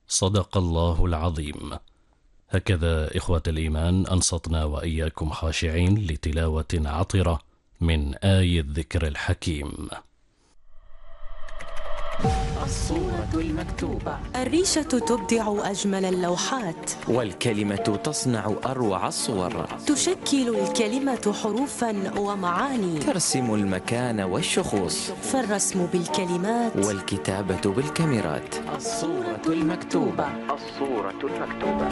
صدق الله العظيم. هكذا إخوة الإيمان أنصتنا وإياكم خاشعين لتلاوة عطرة من آي الذكر الحكيم. الصورة المكتوبة. الريشة تبدع أجمل اللوحات، والكلمة تصنع أروع الصور. تشكل الكلمة حروفا ومعاني، ترسم المكان والشخوص، فالرسم بالكلمات والكتابة بالكاميرات. الصورة المكتوبة. الصورة المكتوبة.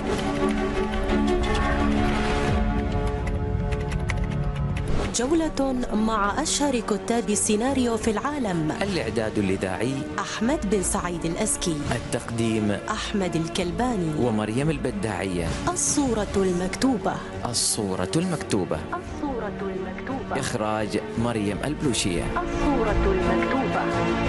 جولة مع أشهر كتاب السيناريو في العالم. الإعداد الإذاعي أحمد بن سعيد الأزكي، التقديم أحمد الكلباني ومريم البداعية. الصورة المكتوبة. الصورة المكتوبة. الصورة المكتوبة. إخراج مريم البلوشية. الصورة المكتوبة.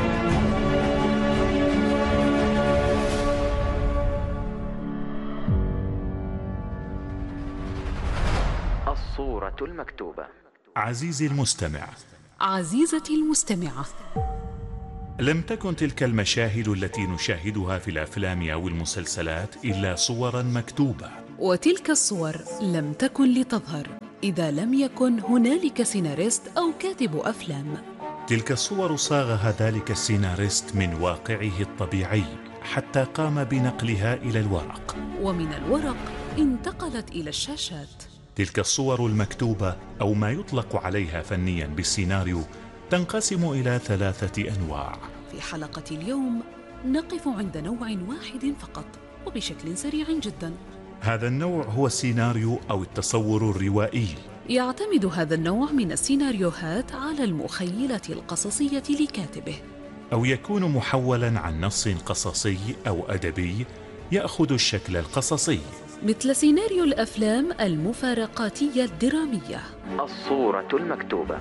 الصورة المكتوبة. عزيزي المستمع، عزيزتي المستمعة، لم تكن تلك المشاهد التي نشاهدها في الأفلام أو المسلسلات إلا صورا مكتوبة، وتلك الصور لم تكن لتظهر إذا لم يكن هنالك سيناريست أو كاتب أفلام. تلك الصور صاغها ذلك السيناريست من واقعه الطبيعي حتى قام بنقلها إلى الورق، ومن الورق انتقلت إلى الشاشات. تلك الصور المكتوبة أو ما يطلق عليها فنيا بالسيناريو تنقسم إلى 3 أنواع. في حلقة اليوم نقف عند نوع واحد فقط وبشكل سريع جدا. هذا النوع هو السيناريو أو التصور الروائي. يعتمد هذا النوع من السيناريوهات على المخيلة القصصية لكاتبه، أو يكون محولا عن نص قصصي أو أدبي يأخذ الشكل القصصي، مثل سيناريو الأفلام المفارقاتية الدرامية. الصورة المكتوبة.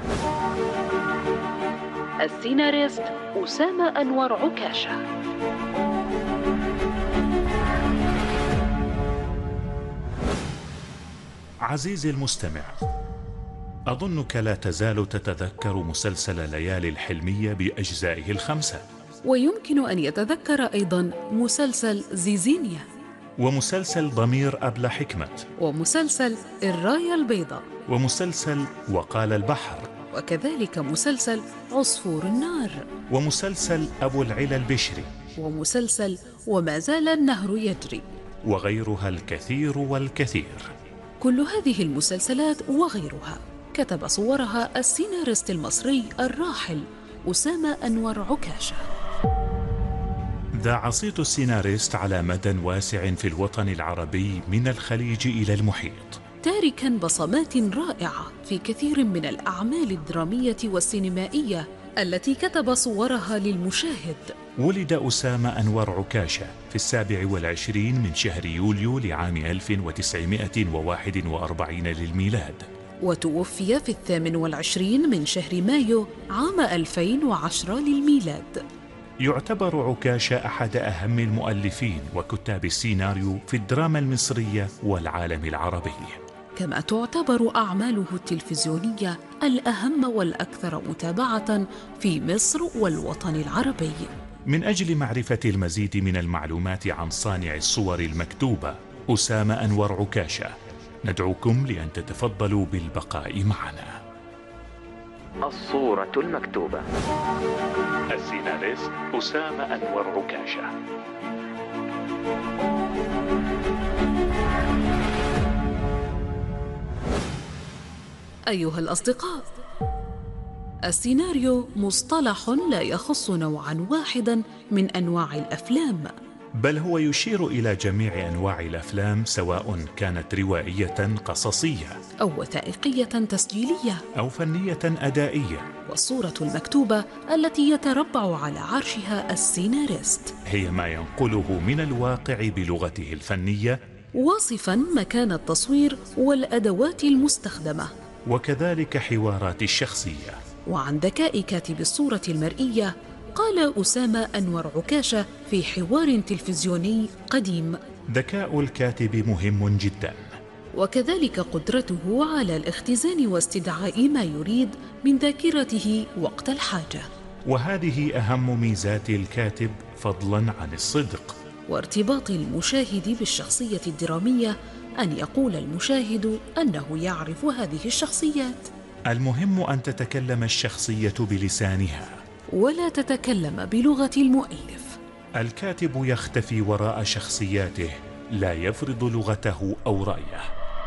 السيناريست أسامة أنور عكاشة. عزيزي المستمع، أظنك لا تزال تتذكر مسلسل ليالي الحلمية بأجزائه ال5، ويمكن أن يتذكر أيضا مسلسل زيزينيا، ومسلسل ضمير أبلة حكمة، ومسلسل الراية البيضاء، ومسلسل وقال البحر، وكذلك مسلسل عصفور النار، ومسلسل أبو العلا البشري، ومسلسل وما زال النهر يجري، وغيرها الكثير والكثير. كل هذه المسلسلات وغيرها كتب صورها السيناريست المصري الراحل أسامة أنور عكاشة. ذاع صيت السيناريست على مدى واسع في الوطن العربي من الخليج إلى المحيط، تاركا بصمات رائعة في كثير من الأعمال الدرامية والسينمائية التي كتب صورها للمشاهد. ولد أسامة أنور عكاشة في 27 من شهر يوليو لعام 1941 للميلاد، وتوفي في 28 من شهر مايو عام 2010 للميلاد. يعتبر عكاشة أحد أهم المؤلفين وكتاب السيناريو في الدراما المصرية والعالم العربي، كما تعتبر أعماله التلفزيونية الأهم والأكثر متابعة في مصر والوطن العربي. من أجل معرفة المزيد من المعلومات عن صانع الصور المكتوبة أسامة أنور عكاشة، ندعوكم لأن تتفضلوا بالبقاء معنا. الصورة المكتوبة. السيناريست أسامة أنور عكاشة. أيها الأصدقاء، السيناريو مصطلح لا يخص نوعا واحدا من أنواع الأفلام، بل هو يشير إلى جميع أنواع الأفلام، سواء كانت روائية قصصية أو وثائقية تسجيلية أو فنية أدائية. والصورة المكتوبة التي يتربع على عرشها السيناريست هي ما ينقله من الواقع بلغته الفنية، واصفا مكان التصوير والأدوات المستخدمة، وكذلك حوارات الشخصية. وعن ذكاء كاتب الصورة المرئية قال أسامة أنور عكاشة في حوار تلفزيوني قديم: ذكاء الكاتب مهم جدا، وكذلك قدرته على الاختزان واستدعاء ما يريد من ذاكرته وقت الحاجة. وهذه أهم ميزات الكاتب فضلا عن الصدق. وارتباط المشاهد بالشخصية الدرامية، أن يقول المشاهد أنه يعرف هذه الشخصيات. المهم أن تتكلم الشخصية بلسانها ولا تتكلم بلغة المؤلف. الكاتب يختفي وراء شخصياته، لا يفرض لغته أو رأيه.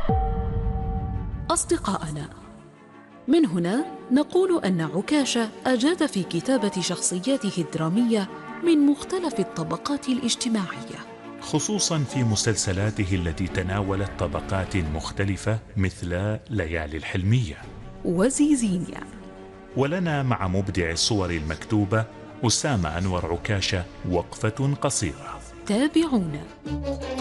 أصدقائنا، من هنا نقول أن عكاشة أجاد في كتابة شخصياته الدرامية من مختلف الطبقات الاجتماعية، خصوصا في مسلسلاته التي تناولت طبقات مختلفة مثل ليالي الحلمية وزيزينيا. ولنا مع مبدع الصور المكتوبة أسامة أنور عكاشة وقفة قصيرة. تابعونا.